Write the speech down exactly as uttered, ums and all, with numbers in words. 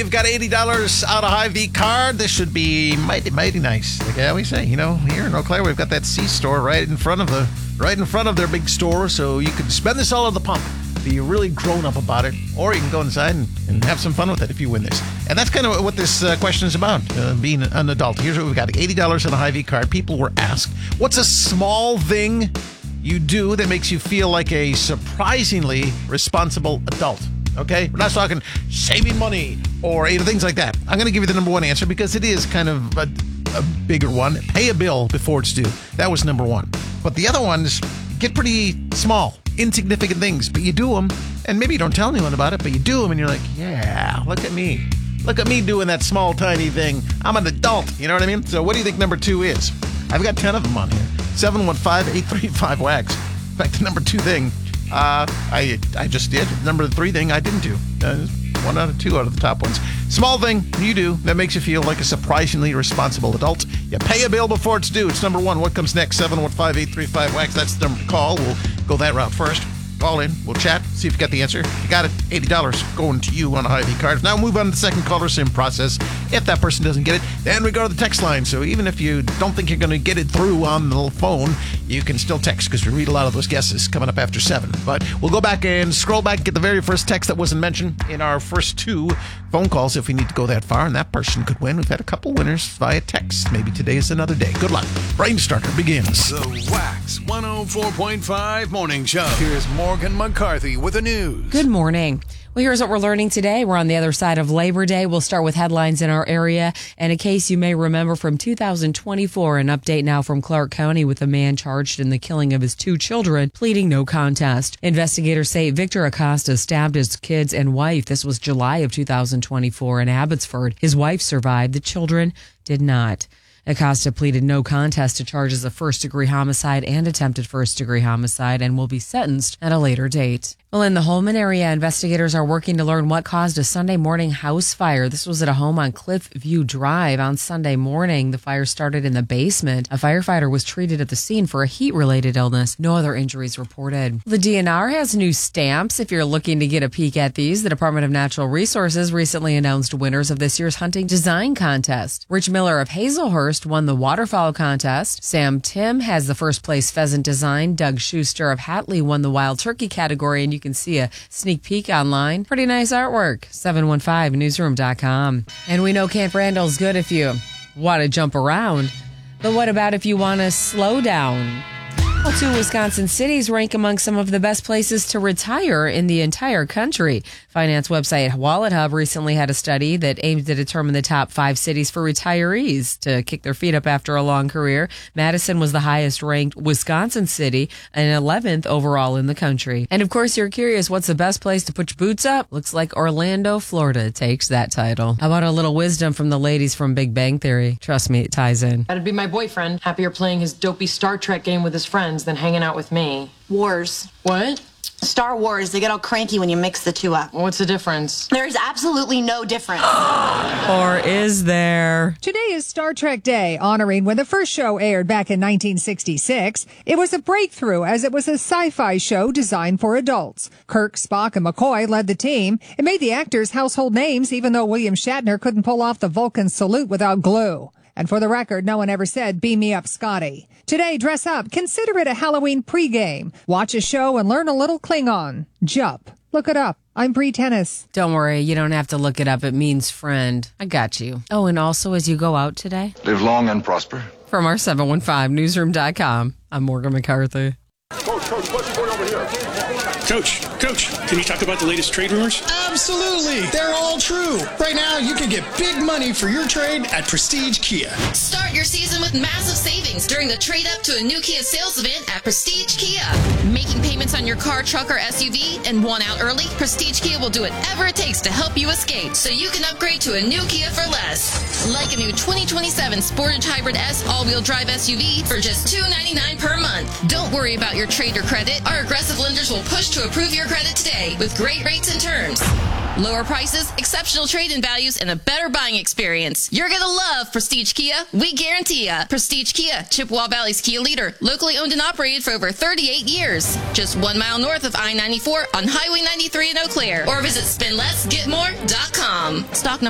we've got eighty dollars out of Hy-Vee card. This should be mighty, mighty nice. Like I always say, you know, here in Eau Claire, we've got that C-store right in front of the, right in front of their big store, so you can spend this all at the pump. Be really grown up about it, or you can go inside and, and have some fun with it if you win this. And that's kind of what this uh, question is about, uh, being an adult. Here's what we've got. eighty dollars on a Hy-Vee card. People were asked, what's a small thing you do that makes you feel like a surprisingly responsible adult? Okay? We're not talking saving money or you know, things like that. I'm going to give you the number one answer because it is kind of a, a bigger one. Pay a bill before it's due. That was number one. But the other ones get pretty small. Insignificant things, but you do them, and maybe you don't tell anyone about it, but you do them, and you're like, yeah, look at me. Look at me doing that small, tiny thing. I'm an adult, you know what I mean? So what do you think number two is? I've got ten of them on here. seven one five, eight three five, wax. In fact, the number two thing, uh, I I just did. Number three thing, I didn't do. Uh, one out of two out of the top ones. Small thing you do that makes you feel like a surprisingly responsible adult. You pay a bill before it's due. It's number one. What comes next? seven one five, eight three five, wax. That's the number to call. We'll go that route first. Call in. We'll chat. See if you got the answer. You got it. eighty dollars going to you on a Hy-Vee card. Now move on to the second caller. Same process. If that person doesn't get it, then we go to the text line. So even if you don't think you're going to get it through on the phone, you can still text because we read a lot of those guesses coming up after seven. But we'll go back and scroll back and get the very first text that wasn't mentioned in our first two phone calls if we need to go that far, and that person could win. We've had a couple winners via text. Maybe today is another day. Good luck. Brain Starter begins. The Wax one oh four point five Morning Show. Here's Morgan McCarthy with the news. Good morning. Well, here's what we're learning today. We're on the other side of Labor Day. We'll start with headlines in our area. And a case you may remember from two thousand twenty-four, an update now from Clark County with a man charged in the killing of his two children, pleading no contest. Investigators say Victor Acosta stabbed his kids and wife. This was July of two thousand twenty-four in Abbotsford. His wife survived. The children did not. Acosta pleaded no contest to charges of first-degree homicide and attempted first-degree homicide and will be sentenced at a later date. Well, in the Holman area, investigators are working to learn what caused a Sunday morning house fire. This was at a home on Cliffview Drive on Sunday morning. The fire started in the basement. A firefighter was treated at the scene for a heat-related illness. No other injuries reported. The D N R has new stamps. If you're looking to get a peek at these, the Department of Natural Resources recently announced winners of this year's hunting design contest. Rich Miller of Hazelhurst won the waterfowl contest. Sam Tim has the first place pheasant design. Doug Schuster of Hatley won the wild turkey category, and you can see a sneak peek online. Pretty nice artwork. seven one five newsroom dot com. And we know Camp Randall's good if you want to jump around. But what about if you want to slow down? Well, two Wisconsin cities rank among some of the best places to retire in the entire country. Finance website Wallet Hub recently had a study that aimed to determine the top five cities for retirees to kick their feet up after a long career. Madison was the highest ranked Wisconsin city and eleventh overall in the country. And of course, you're curious, what's the best place to put your boots up? Looks like Orlando, Florida takes that title. How about a little wisdom from the ladies from Big Bang Theory? Trust me, it ties in. That'd be my boyfriend, happier playing his dopey Star Trek game with his friends than hanging out with me. Wars. What? Star Wars, they get all cranky when you mix the two up. What's the difference? There's absolutely no difference. Or is there? Today is Star Trek Day, honoring when the first show aired back in nineteen sixty-six. It was a breakthrough as it was a sci-fi show designed for adults. Kirk, Spock, and McCoy led the team. It made the actors household names, even though William Shatner couldn't pull off the Vulcan salute without glue. And for the record, no one ever said, "Beam me up, Scotty." Today, dress up. Consider it a Halloween pregame. Watch a show and learn a little Klingon. Jup. Look it up. I'm Bree Tennis. Don't worry, you don't have to look it up. It means friend. I got you. Oh, and also as you go out today, live long and prosper. From our seven one five newsroom dot com, I'm Morgan McCarthy. Coach, Coach, what's he going over here? Coach, Coach, can you talk about the latest trade rumors? Absolutely. They're all true. Right now, you can get big money for your trade at Prestige Kia. Start your season with massive savings during the trade up to a new Kia sales event at Prestige Kia. Making payments on your car, truck, or S U V and want out early? Prestige Kia will do whatever it takes to help you escape so you can upgrade to a new Kia for less. Like a new twenty twenty-seven Sportage Hybrid S all-wheel drive S U V for just two hundred ninety-nine dollars per month. Don't worry about your trade or credit. Our aggressive lenders will push to approve your credit today with great rates and terms. Lower prices, exceptional trade-in values, and a better buying experience. You're going to love Prestige Kia. We guarantee ya. Prestige Kia, Chippewa Valley's Kia leader. Locally owned and operated for over thirty-eight years. Just one mile north of I ninety-four on Highway ninety-three in Eau Claire. Or visit spend less get more dot com. Stock number